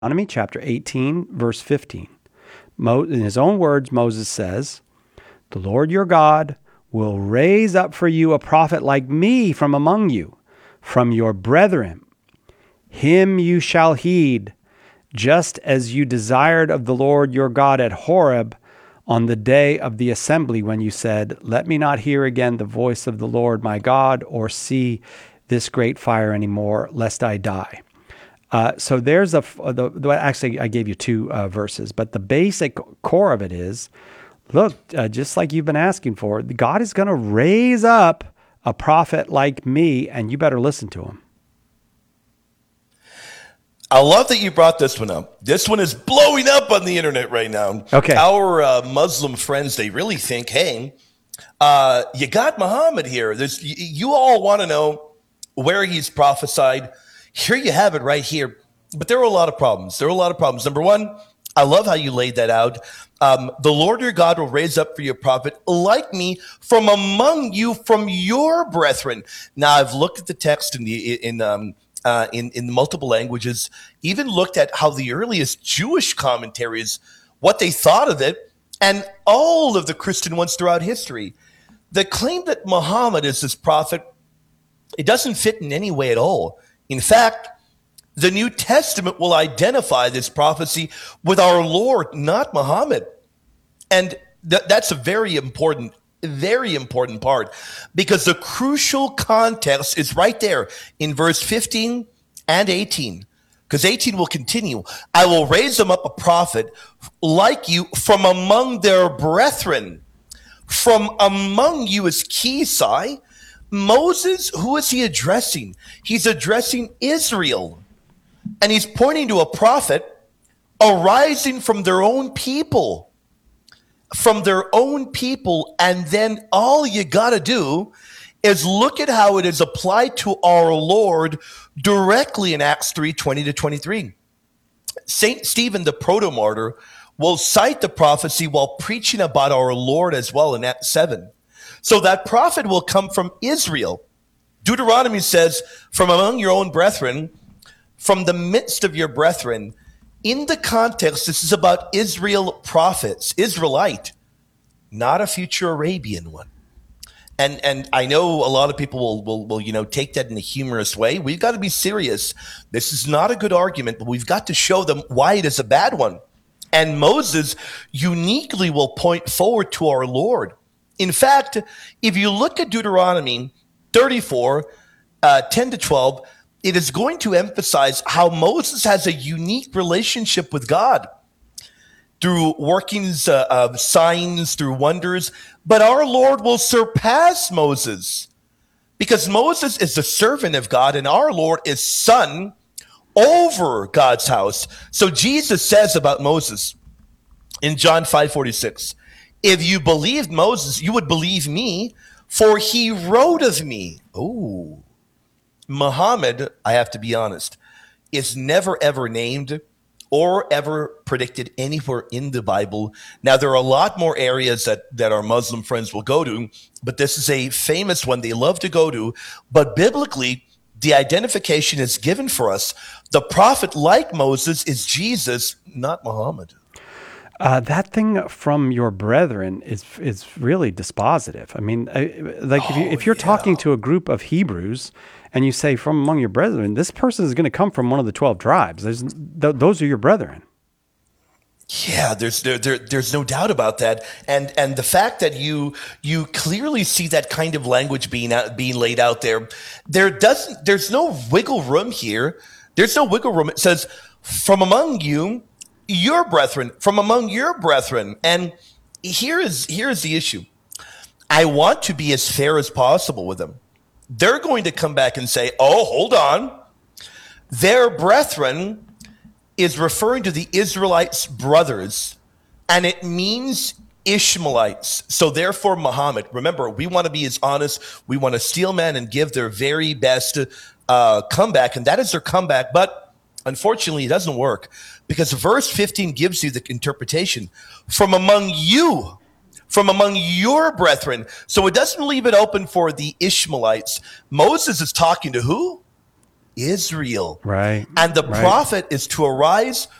Deuteronomy chapter 18, verse 15. In his own words, Moses says, "The Lord your God will raise up for you a prophet like me from among you, from your brethren. Him you shall heed, just as you desired of the Lord your God at Horeb on the day of the assembly when you said, 'Let me not hear again the voice of the Lord my God or see this great fire anymore, lest I die.'" So there's actually I gave you two verses, but the basic core of it is, look, just like you've been asking for, God is going to raise up a prophet like me, and you better listen to him. I love that you brought this one up. This one is blowing up on the internet right now. Okay. Our Muslim friends, they really think, hey, you got Muhammad here. You all want to know where he's prophesied. Here you have it right here. But there are a lot of problems. Number one, I love how you laid that out. The Lord your God will raise up for you a prophet like me from among you, from your brethren. Now, I've looked at the text in multiple languages, even looked at how the earliest Jewish commentaries, what they thought of it, and all of the Christian ones throughout history. The claim that Muhammad is this prophet, it doesn't fit in any way at all. In fact, the New Testament will identify this prophecy with our Lord, not Muhammad. And that's a very important part, because the crucial context is right there in verse 15 and 18. Because 18 will continue. "I will raise them up a prophet like you from among their brethren." From among you is key, Sai. Moses, who is he addressing? He's addressing Israel. And he's pointing to a prophet arising from their own people. And then all you got to do is look at how it is applied to our Lord directly in Acts 3:20-23. St. Stephen, the proto-martyr, will cite the prophecy while preaching about our Lord as well in Acts 7. So that prophet will come from Israel. Deuteronomy says, "From among your own brethren," from the midst of your brethren. In the context, this is about Israel prophets, Israelite, not a future Arabian one. And I know a lot of people will take that in a humorous way. We've got to be serious. This is not a good argument, but we've got to show them why it is a bad one. And Moses uniquely will point forward to our Lord. In fact, if you look at Deuteronomy 34, 10-12, it is going to emphasize how Moses has a unique relationship with God through workings of signs, through wonders. But our Lord will surpass Moses, because Moses is the servant of God and our Lord is son over God's house. So Jesus says about Moses in John 5:46, "If you believed Moses, you would believe me, for he wrote of me." Oh. Muhammad, I have to be honest, is never ever named or ever predicted anywhere in the Bible. Now, there are a lot more areas that our Muslim friends will go to, but this is a famous one they love to go to. But biblically, the identification is given for us. The prophet like Moses is Jesus, not Muhammad. That thing "from your brethren" is really dispositive. I mean, if you're talking to a group of Hebrews and you say "from among your brethren," this person is going to come from one of the 12 tribes. Those are your brethren. Yeah, there's no doubt about that, and the fact that you clearly see that kind of language being laid out there, there's no wiggle room here. There's no wiggle room. It says, "From among you, your brethren," from among your brethren. And here is the issue. I want to be as fair as possible with them. They're going to come back and say, "Oh, hold on. Their brethren is referring to the Israelites' brothers, and it means Ishmaelites. So therefore, Muhammad." Remember, we want to be as honest. We want to steel man and give their very best comeback, and that is their comeback. But unfortunately, it doesn't work, because verse 15 gives you the interpretation, "from among you," from among your brethren. So it doesn't leave it open for the Ishmaelites. Moses is talking to who? Israel. Right. And the Right. prophet is to arise